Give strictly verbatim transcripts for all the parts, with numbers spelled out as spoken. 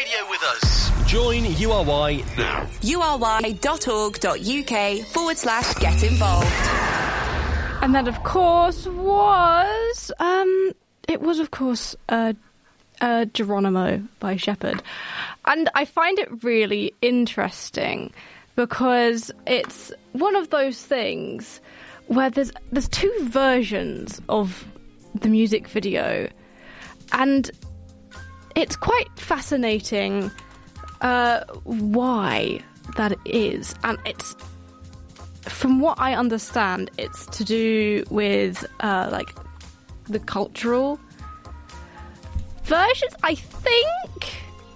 radio with us. Join U R Y now. ury.org.uk forward slash get involved. And that, of course, was, um, it was, of course, uh, uh, Geronimo by Shepherd. And I find it really interesting because it's one of those things where there's there's two versions of the music video, and it's quite fascinating uh, why that is. And it's, from what I understand, it's to do with uh, like the cultural versions. I think.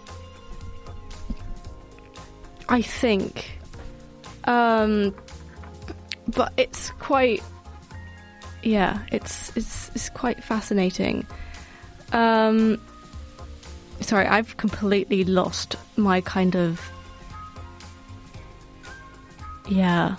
I think. Um, but it's quite. Yeah, it's it's it's quite fascinating. Um, sorry, I've completely lost my kind of. Yeah.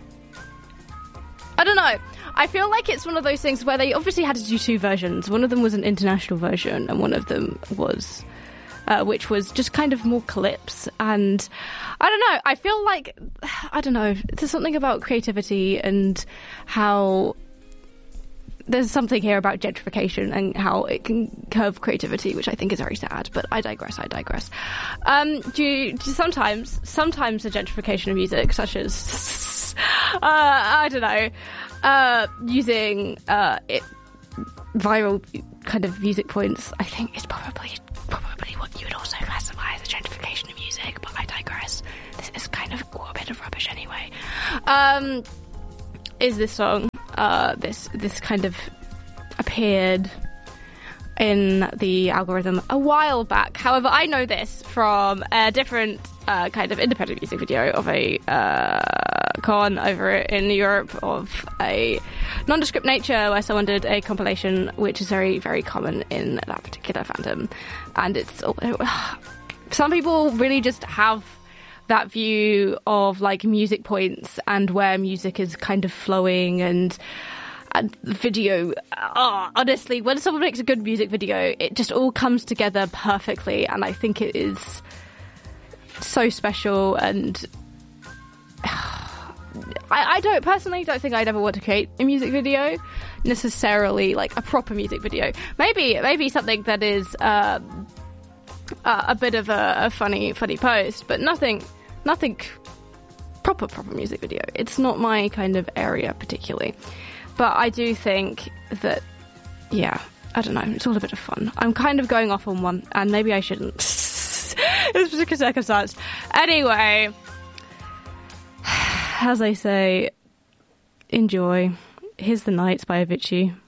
I don't know. I feel like it's one of those things where they obviously had to do two versions. One of them was an international version, and one of them was, uh, which was just kind of more clips. And I don't know. I feel like, I don't know. There's something about creativity and how there's something here about gentrification and how it can curb creativity, which I think is very sad. But I digress. I digress. Um, do, you, do you sometimes, sometimes the gentrification of music, such as, uh, I don't know, uh, using uh, it, viral kind of music points, I think is probably probably what you would also classify as a gentrification of music. But I digress. This is kind of a bit of rubbish anyway. Um, is this song? Uh, this this kind of appeared in the algorithm a while back. However, I know this from a different uh, kind of independent music video of a uh, con over in Europe of a nondescript nature where someone did a compilation, which is very, very common in that particular fandom. And it's some people really just have that view of like music points and where music is kind of flowing and and the video. Oh, honestly, when someone makes a good music video, it just all comes together perfectly, and I think it is so special. And I, I don't personally don't think I'd ever want to create a music video necessarily, like a proper music video. Maybe maybe something that is um, uh, a bit of a, a funny funny post, but nothing nothing proper proper music video. It's not my kind of area particularly. But I do think that, yeah, I don't know, it's all a bit of fun. I'm kind of going off on one, and maybe I shouldn't. In this particular circumstance. Anyway, as I say, enjoy. Here's The Nights by Avicii.